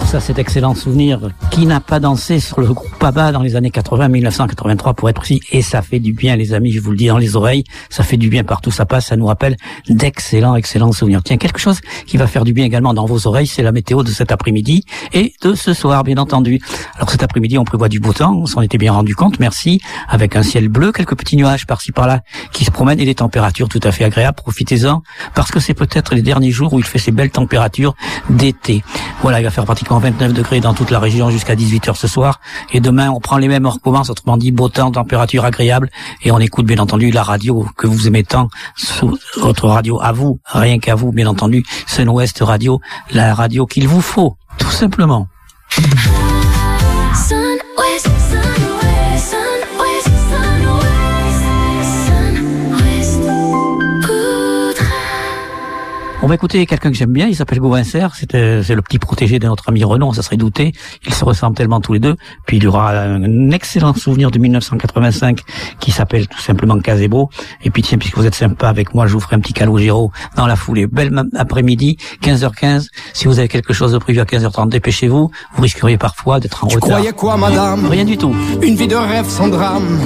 Ça, cet excellent souvenir. Qui n'a pas dansé sur le groupe ABBA dans les années 80, 1983 pour être précis. Et ça fait du bien, les amis, je vous le dis dans les oreilles. Ça fait du bien partout, ça passe, ça nous rappelle excellents souvenirs. Tiens, quelque chose qui va faire du bien également dans vos oreilles, c'est la météo de cet après-midi et de ce soir, bien entendu. Alors cet après-midi, on prévoit du beau temps, on s'en était bien rendu compte, merci, avec un ciel bleu, quelques petits nuages par-ci par-là qui se promènent et des températures tout à fait agréables. Profitez-en, parce que c'est peut-être les derniers jours où il fait ces belles températures d'été. Voilà, il va faire pratiquement 29 degrés dans toute la région jusqu'à 18h ce soir. Et demain, on prend les mêmes, on recommence, autrement dit, beau temps, température agréable. Et on écoute, bien entendu, la radio que vous aimez tant, votre radio à vous, rien qu'à vous, bien entendu, Sun West Radio, la radio qu'il vous faut, tout simplement. Sun West, Sun West, Sun West, Sun West, Sun West, Poudre. On va écouter quelqu'un que j'aime bien, il s'appelle Gauvin Serre, c'est le petit protégé de notre ami Renaud, ça serait douté, ils se ressemblent tellement tous les deux, puis il y aura un excellent souvenir de 1985 qui s'appelle tout simplement Casebo, et puis tiens, puisque vous êtes sympa avec moi, je vous ferai un petit Calogero dans la foulée. Belle après-midi, 15h15, si vous avez quelque chose de prévu à 15h30, dépêchez-vous, vous risqueriez parfois d'être en retard. Tu croyais quoi, madame? Rien du tout. Une vie de rêve sans drame.